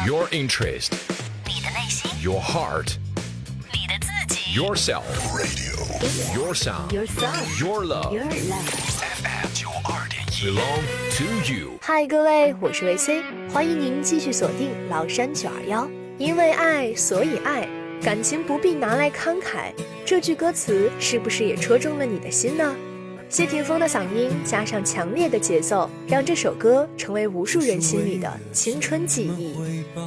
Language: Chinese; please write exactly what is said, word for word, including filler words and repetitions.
Your interest, 你的内心， your heart, 你的自己 yourself, radio, your sound, Your sound your love, Your love F M 九二点一 belong to you。 嗨，各位，我是维 C， 欢迎您继续锁定崂山九二幺。因为爱，所以爱，感情不必拿来慷慨。这句歌词是不是也戳中了你的心呢？谢霆锋的嗓音加上强烈的节奏，让这首歌成为无数人心里的青春记忆。